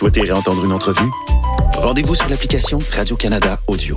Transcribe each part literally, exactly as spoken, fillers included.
souhaitez réentendre une entrevue? Rendez-vous sur l'application Radio-Canada Audio.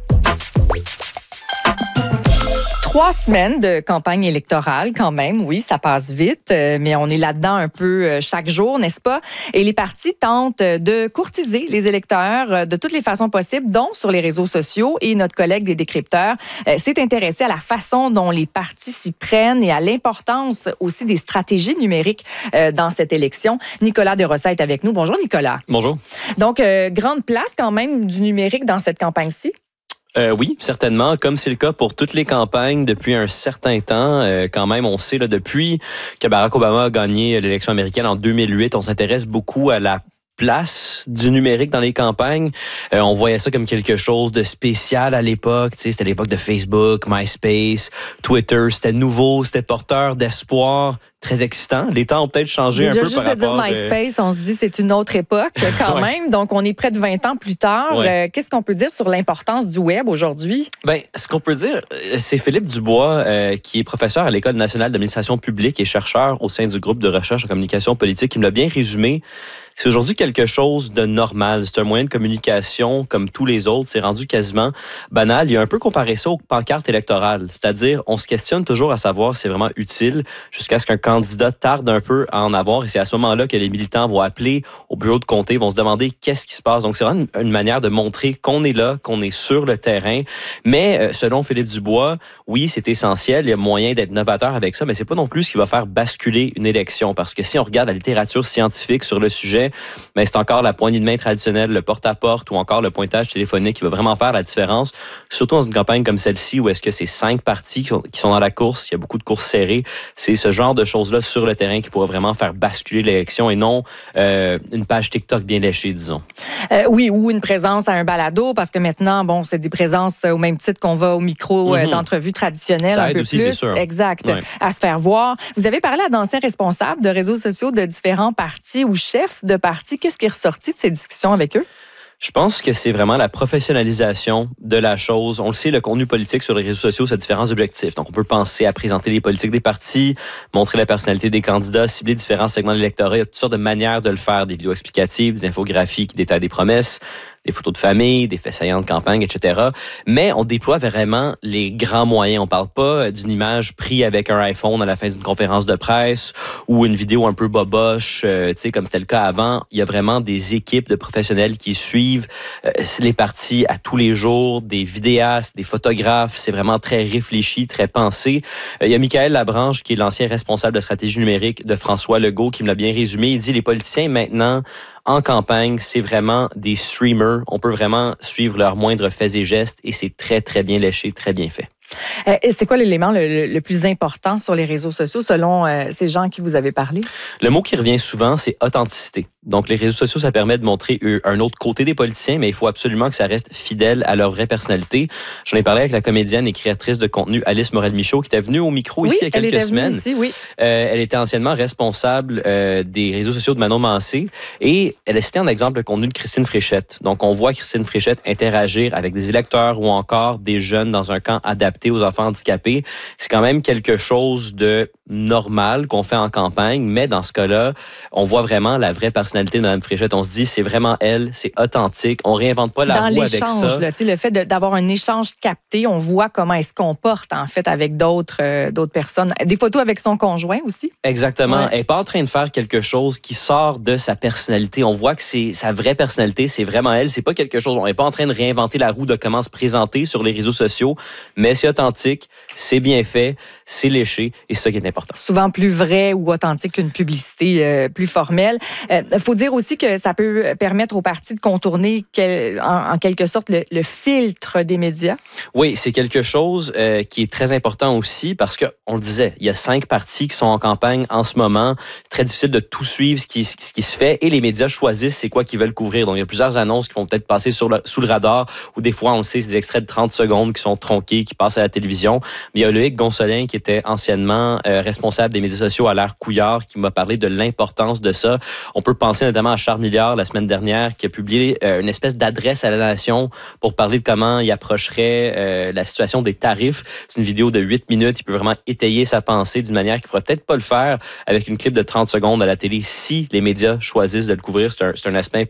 Trois semaines de campagne électorale quand même, oui, ça passe vite, euh, mais on est là-dedans un peu euh, chaque jour, n'est-ce pas? Et les partis tentent de courtiser les électeurs euh, de toutes les façons possibles, dont sur les réseaux sociaux. Et notre collègue des décrypteurs euh, s'est intéressé à la façon dont les partis s'y prennent et à l'importance aussi des stratégies numériques euh, dans cette élection. Nicolas Desrossats est avec nous. Bonjour Nicolas. Bonjour. Donc, euh, grande place quand même du numérique dans cette campagne-ci? Euh, oui, certainement, comme c'est le cas pour toutes les campagnes depuis un certain temps. Euh, quand même, on sait là, depuis que Barack Obama a gagné l'élection américaine en deux mille huit, on s'intéresse beaucoup à la place du numérique dans les campagnes. Euh, on voyait ça comme quelque chose de spécial à l'époque. Tu sais, c'était l'époque de Facebook, MySpace, Twitter. C'était nouveau, c'était porteur d'espoir. Très excitant. Les temps ont peut-être changé Déjà, un peu juste par de rapport... dire MySpace, euh... on se dit c'est une autre époque quand ouais. même. Donc, on est près de vingt ans plus tard. Ouais. Euh, qu'est-ce qu'on peut dire sur l'importance du web aujourd'hui? Ben, ce qu'on peut dire, c'est Philippe Dubois, euh, qui est professeur à l'École nationale d'administration publique et chercheur au sein du groupe de recherche en communication politique, qui me l'a bien résumé. C'est aujourd'hui quelque chose de normal. C'est un moyen de communication comme tous les autres. C'est rendu quasiment banal. Il y a un peu comparé ça aux pancartes électorales. C'est-à-dire, on se questionne toujours à savoir si c'est vraiment utile jusqu'à ce qu'un candidat tarde un peu à en avoir. Et c'est à ce moment-là que les militants vont appeler au bureau de comté, vont se demander qu'est-ce qui se passe. Donc, c'est vraiment une, une manière de montrer qu'on est là, qu'on est sur le terrain. Mais euh, selon Philippe Dubois, oui, c'est essentiel. Il y a moyen d'être novateur avec ça, mais c'est pas non plus ce qui va faire basculer une élection. Parce que si on regarde la littérature scientifique sur le sujet, mais c'est encore la poignée de main traditionnelle, le porte-à-porte ou encore le pointage téléphonique qui va vraiment faire la différence, surtout dans une campagne comme celle-ci où est-ce que c'est cinq partis qui sont dans la course, il y a beaucoup de courses serrées. C'est ce genre de choses-là sur le terrain qui pourrait vraiment faire basculer l'élection et non euh, une page TikTok bien léchée, disons. Euh, oui, ou une présence à un balado, parce que maintenant, bon, c'est des présences au même titre qu'on va au micro mm-hmm. euh, d'entrevue traditionnelle, ça un aide peu aussi, plus. C'est sûr. Exact. Ouais. À se faire voir. Vous avez parlé à d'anciens responsables de réseaux sociaux de différents partis ou chefs de partis. Qu'est-ce qui est ressorti de ces discussions avec eux? Je pense que c'est vraiment la professionnalisation de la chose. On le sait, le contenu politique sur les réseaux sociaux, ça a différents objectifs. Donc, on peut penser à présenter les politiques des partis, montrer la personnalité des candidats, cibler différents segments de l'électorat. Il y a toutes sortes de manières de le faire, des vidéos explicatives, des infographies qui détaillent des promesses, des photos de famille, des faits saillants de campagne, et cetera. Mais on déploie vraiment les grands moyens. On parle pas d'une image prise avec un iPhone à la fin d'une conférence de presse ou une vidéo un peu boboche, euh, tu sais, comme c'était le cas avant. Il y a vraiment des équipes de professionnels qui suivent euh, les partis à tous les jours, des vidéastes, des photographes. C'est vraiment très réfléchi, très pensé. Euh, il y a Michaël Labranche, qui est l'ancien responsable de stratégie numérique de François Legault, qui me l'a bien résumé. Il dit, les politiciens, maintenant, en campagne, c'est vraiment des streamers. On peut vraiment suivre leurs moindres faits et gestes et c'est très, très bien léché, très bien fait. Euh, c'est quoi l'élément le, le plus important sur les réseaux sociaux selon euh, ces gens à qui vous avez parlé? Le mot qui revient souvent, c'est authenticité. Donc, les réseaux sociaux, ça permet de montrer un autre côté des politiciens, mais il faut absolument que ça reste fidèle à leur vraie personnalité. J'en ai parlé avec la comédienne et créatrice de contenu Alice Morel-Michaud, qui était venue au micro oui, ici il y a quelques elle était semaines. Ici, oui. euh, elle était anciennement responsable euh, des réseaux sociaux de Manon Mancé et elle a cité un exemple de contenu de Christine Fréchette. Donc, on voit Christine Fréchette interagir avec des électeurs ou encore des jeunes dans un camp adapté aux enfants handicapés. C'est quand même quelque chose de normal qu'on fait en campagne, mais dans ce cas-là, on voit vraiment la vraie personnalité de Mme Fréchette. On se dit, c'est vraiment elle, c'est authentique. On réinvente pas la dans roue avec ça. Là, le fait de, d'avoir un échange capté, on voit comment elle se comporte en fait avec d'autres, euh, d'autres personnes. Des photos avec son conjoint aussi. Exactement. Ouais. Elle n'est pas en train de faire quelque chose qui sort de sa personnalité. On voit que c'est sa vraie personnalité, c'est vraiment elle. C'est pas quelque chose. On n'est pas en train de réinventer la roue de comment se présenter sur les réseaux sociaux, mais c'est authentique, c'est bien fait, c'est léché et c'est ça qui est important. Souvent plus vrai ou authentique qu'une publicité euh, plus formelle. Il euh, faut dire aussi que ça peut permettre aux partis de contourner quel, en, en quelque sorte le, le filtre des médias. Oui, c'est quelque chose euh, qui est très important aussi parce que on le disait, il y a cinq partis qui sont en campagne en ce moment. C'est très difficile de tout suivre ce qui, ce qui se fait et les médias choisissent c'est quoi qu'ils veulent couvrir. Donc il y a plusieurs annonces qui vont peut-être passer sur le, sous le radar ou des fois on le sait, c'est des extraits de trente secondes qui sont tronqués, qui passent à la télévision. Mais il y a Loïc Gonsolin qui était anciennement euh, responsable des médias sociaux à l'ère Couillard qui m'a parlé de l'importance de ça. On peut penser notamment à Charles Milliard la semaine dernière qui a publié euh, une espèce d'adresse à la nation pour parler de comment il approcherait euh, la situation des tarifs. C'est une vidéo de huit minutes. Il peut vraiment étayer sa pensée d'une manière qu'il ne pourrait peut-être pas le faire avec une clip de trente secondes à la télé si les médias choisissent de le couvrir. C'est un, c'est un aspect